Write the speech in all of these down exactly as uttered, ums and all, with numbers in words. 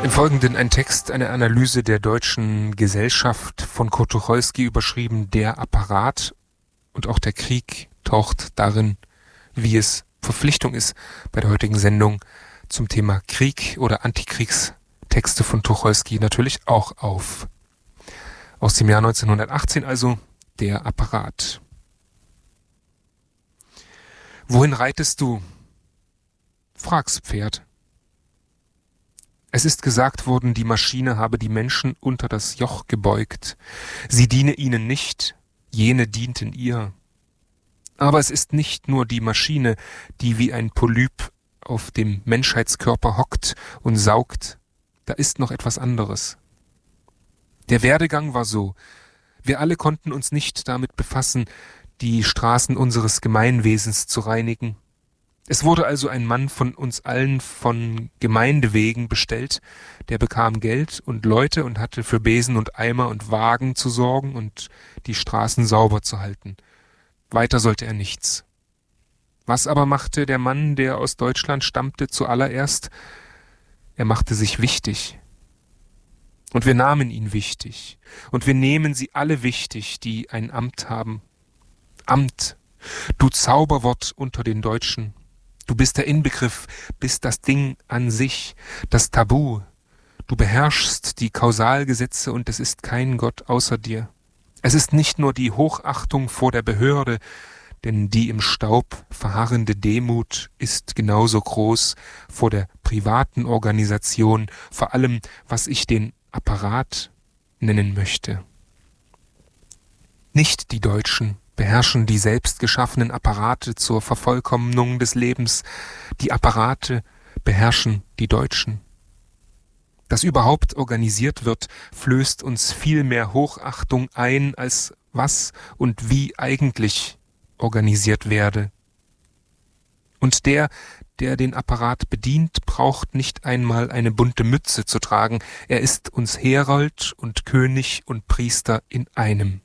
Im Folgenden ein Text, eine Analyse der deutschen Gesellschaft von Kurt Tucholsky, überschrieben Der Apparat, und auch der Krieg taucht darin, wie es Verpflichtung ist, bei der heutigen Sendung zum Thema Krieg oder Antikriegstexte von Tucholsky natürlich auch auf. Aus dem Jahr neunzehnhundertachtzehn also Der Apparat. Wohin reitest du? Frag's Pferd. Es ist gesagt worden, die Maschine habe die Menschen unter das Joch gebeugt. Sie diene ihnen nicht, jene dienten ihr. Aber es ist nicht nur die Maschine, die wie ein Polyp auf dem Menschheitskörper hockt und saugt. Da ist noch etwas anderes. Der Werdegang war so. Wir alle konnten uns nicht damit befassen, die Straßen unseres Gemeinwesens zu reinigen. Es wurde also ein Mann von uns allen von Gemeinde wegen bestellt, der bekam Geld und Leute und hatte für Besen und Eimer und Wagen zu sorgen und die Straßen sauber zu halten. Weiter sollte er nichts. Was aber machte der Mann, der aus Deutschland stammte, zuallererst? Er machte sich wichtig. Und wir nahmen ihn wichtig. Und wir nehmen sie alle wichtig, die ein Amt haben. Amt, du Zauberwort unter den Deutschen. Du bist der Inbegriff, bist das Ding an sich, das Tabu. Du beherrschst die Kausalgesetze und es ist kein Gott außer dir. Es ist nicht nur die Hochachtung vor der Behörde, denn die im Staub verharrende Demut ist genauso groß vor der privaten Organisation, vor allem, was ich den Apparat nennen möchte. Nicht die Deutschen beherrschen die selbst geschaffenen Apparate zur Vervollkommnung des Lebens. Die Apparate beherrschen die Deutschen. Dass überhaupt organisiert wird, flößt uns viel mehr Hochachtung ein, als was und wie eigentlich organisiert werde. Und der, der den Apparat bedient, braucht nicht einmal eine bunte Mütze zu tragen. Er ist uns Herold und König und Priester in einem.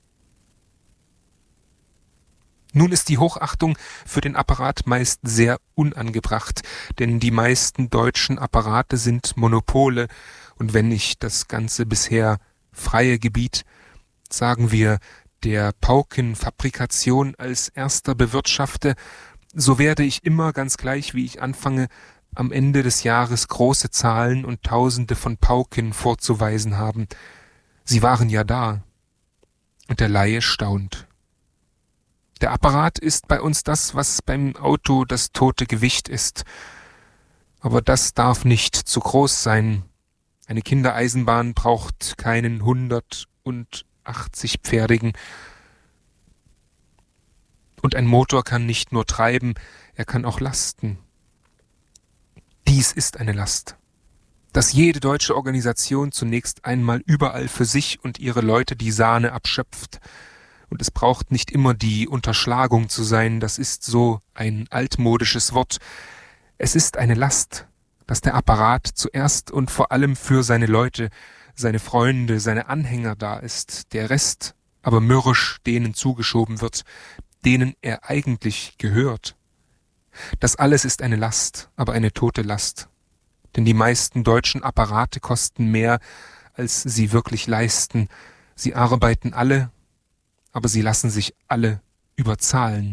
Nun ist die Hochachtung für den Apparat meist sehr unangebracht, denn die meisten deutschen Apparate sind Monopole, und wenn ich das ganze bisher freie Gebiet, sagen wir, der Paukenfabrikation als erster bewirtschafte, so werde ich immer, ganz gleich wie ich anfange, am Ende des Jahres große Zahlen und Tausende von Pauken vorzuweisen haben. Sie waren ja da. Und der Laie staunt. Der Apparat ist bei uns das, was beim Auto das tote Gewicht ist. Aber das darf nicht zu groß sein. Eine Kindereisenbahn braucht keinen hundertachtzig-pferdigen. Und ein Motor kann nicht nur treiben, er kann auch lasten. Dies ist eine Last. Dass jede deutsche Organisation zunächst einmal überall für sich und ihre Leute die Sahne abschöpft. Und es braucht nicht immer die Unterschlagung zu sein, das ist so ein altmodisches Wort. Es ist eine Last, dass der Apparat zuerst und vor allem für seine Leute, seine Freunde, seine Anhänger da ist, der Rest aber mürrisch denen zugeschoben wird, denen er eigentlich gehört. Das alles ist eine Last, aber eine tote Last. Denn die meisten deutschen Apparate kosten mehr, als sie wirklich leisten. Sie arbeiten alle, aber sie lassen sich alle überzahlen.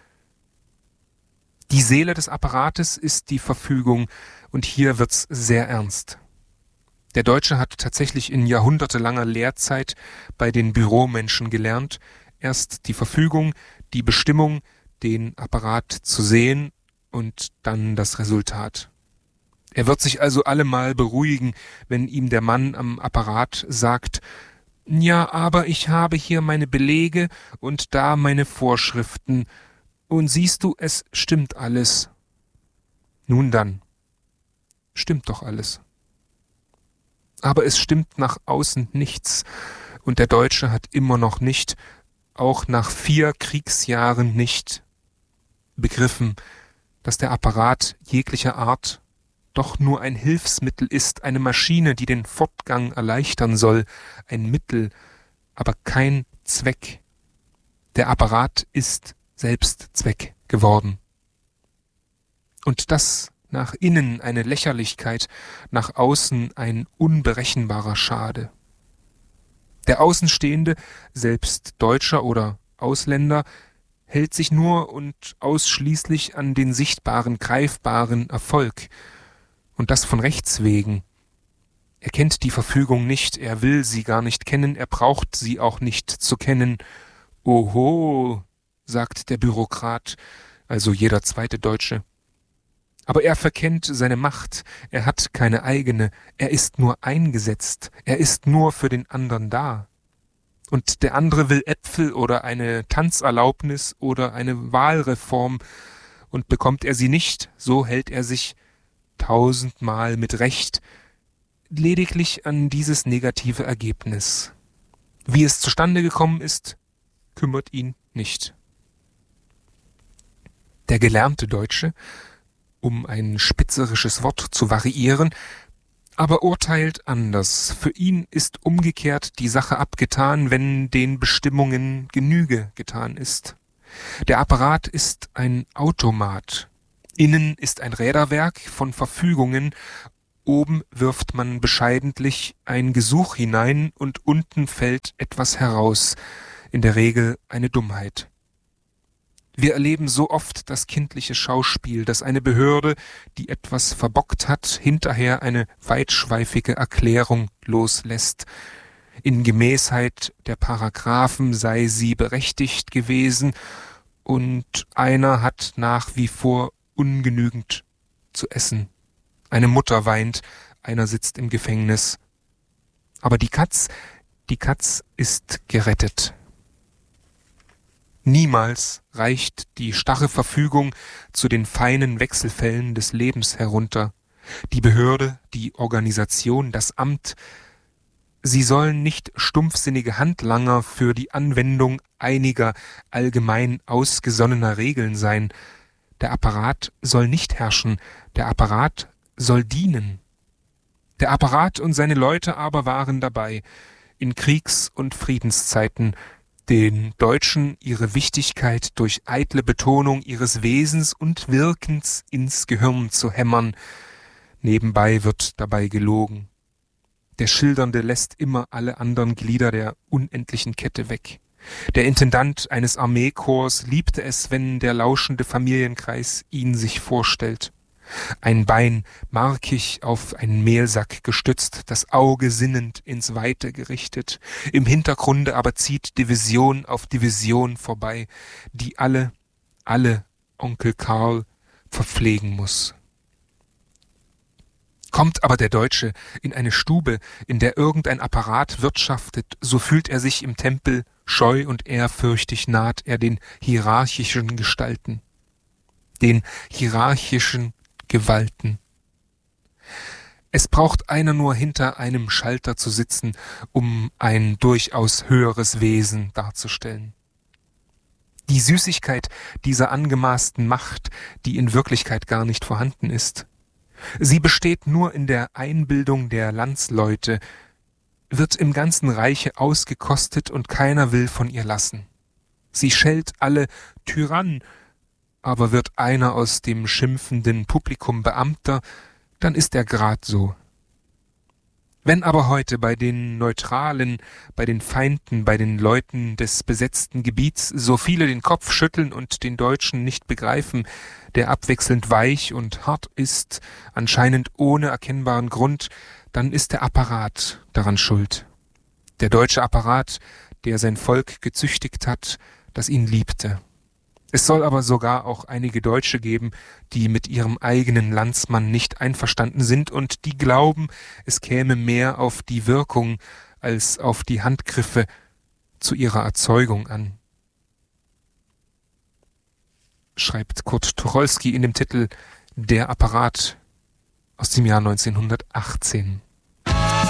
Die Seele des Apparates ist die Verfügung, und hier wird's sehr ernst. Der Deutsche hat tatsächlich in jahrhundertelanger Lehrzeit bei den Büromenschen gelernt, erst die Verfügung, die Bestimmung, den Apparat zu sehen und dann das Resultat. Er wird sich also allemal beruhigen, wenn ihm der Mann am Apparat sagt: Ja, aber ich habe hier meine Belege und da meine Vorschriften. Und siehst du, es stimmt alles. Nun dann, stimmt doch alles. Aber es stimmt nach außen nichts. Und der Deutsche hat immer noch nicht, auch nach vier Kriegsjahren nicht, begriffen, dass der Apparat jeglicher Art doch nur ein Hilfsmittel ist, eine Maschine, die den Fortgang erleichtern soll, ein Mittel, aber kein Zweck. Der Apparat ist selbst Zweck geworden. Und das nach innen eine Lächerlichkeit, nach außen ein unberechenbarer Schade. Der Außenstehende, selbst Deutscher oder Ausländer, hält sich nur und ausschließlich an den sichtbaren, greifbaren Erfolg, und das von Rechts wegen. Er kennt die Verfügung nicht, er will sie gar nicht kennen, er braucht sie auch nicht zu kennen. Oho, sagt der Bürokrat, also jeder zweite Deutsche. Aber er verkennt seine Macht, er hat keine eigene, er ist nur eingesetzt, er ist nur für den anderen da. Und der andere will Äpfel oder eine Tanzerlaubnis oder eine Wahlreform, und bekommt er sie nicht, so hält er sich tausendmal mit Recht lediglich an dieses negative Ergebnis. Wie es zustande gekommen ist, kümmert ihn nicht. Der gelernte Deutsche, um ein spitzerisches Wort zu variieren, aber urteilt anders. Für ihn ist umgekehrt die Sache abgetan, wenn den Bestimmungen Genüge getan ist. Der Apparat ist ein Automat. Innen ist ein Räderwerk von Verfügungen. Oben wirft man bescheidentlich ein Gesuch hinein und unten fällt etwas heraus, in der Regel eine Dummheit. Wir erleben so oft das kindliche Schauspiel, dass eine Behörde, die etwas verbockt hat, hinterher eine weitschweifige Erklärung loslässt. In Gemäßheit der Paragraphen sei sie berechtigt gewesen und einer hat nach wie vor ungenügend zu essen. Eine Mutter weint, einer sitzt im Gefängnis. Aber die Katz, die Katz ist gerettet. Niemals reicht die starre Verfügung zu den feinen Wechselfällen des Lebens herunter. Die Behörde, die Organisation, das Amt, sie sollen nicht stumpfsinnige Handlanger für die Anwendung einiger allgemein ausgesonnener Regeln sein. Der Apparat soll nicht herrschen, der Apparat soll dienen. Der Apparat und seine Leute aber waren dabei, in Kriegs- und Friedenszeiten den Deutschen ihre Wichtigkeit durch eitle Betonung ihres Wesens und Wirkens ins Gehirn zu hämmern. Nebenbei wird dabei gelogen. Der Schildernde lässt immer alle anderen Glieder der unendlichen Kette weg. Der Intendant eines Armeekorps liebte es, wenn der lauschende Familienkreis ihn sich vorstellt. Ein Bein markig auf einen Mehlsack gestützt, das Auge sinnend ins Weite gerichtet. Im Hintergrunde aber zieht Division auf Division vorbei, die alle, alle Onkel Karl verpflegen muss. Kommt aber der Deutsche in eine Stube, in der irgendein Apparat wirtschaftet, so fühlt er sich im Tempel scheu und ehrfürchtig naht er den hierarchischen Gestalten, den hierarchischen Gewalten. Es braucht einer nur hinter einem Schalter zu sitzen, um ein durchaus höheres Wesen darzustellen. Die Süßigkeit dieser angemaßten Macht, die in Wirklichkeit gar nicht vorhanden ist. Sie besteht nur in der Einbildung der Landsleute, wird im ganzen Reiche ausgekostet und keiner will von ihr lassen. Sie schellt alle Tyrann, aber wird einer aus dem schimpfenden Publikum Beamter, dann ist er grad so. Wenn aber heute bei den Neutralen, bei den Feinden, bei den Leuten des besetzten Gebiets so viele den Kopf schütteln und den Deutschen nicht begreifen, der abwechselnd weich und hart ist, anscheinend ohne erkennbaren Grund, dann ist der Apparat daran schuld. Der deutsche Apparat, der sein Volk gezüchtigt hat, das ihn liebte. Es soll aber sogar auch einige Deutsche geben, die mit ihrem eigenen Landsmann nicht einverstanden sind und die glauben, es käme mehr auf die Wirkung als auf die Handgriffe zu ihrer Erzeugung an. Schreibt Kurt Tucholsky in dem Titel Der Apparat aus dem Jahr neunzehnhundertachtzehn.